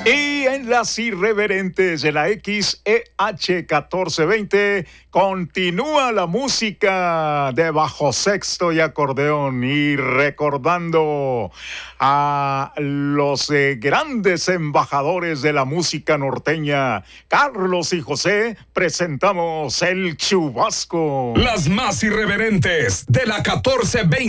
Y en las irreverentes de la XEH 1420 continúa la música de bajo sexto y acordeón, y recordando a los grandes embajadores de la música norteña, Carlos y José, presentamos el Chubasco. Las más irreverentes de la 1420.